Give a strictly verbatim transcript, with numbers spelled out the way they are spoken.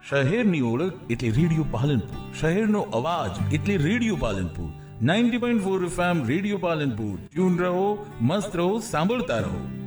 શહેરની ઓળખ એટલે રેડિયો પાલનપુર, શહેરનો અવાજ એટલે radio Palanpur. Ninety point four FM radio Palanpur. Tune રહો, મસ્ત રહો, સાંભળતા રહો.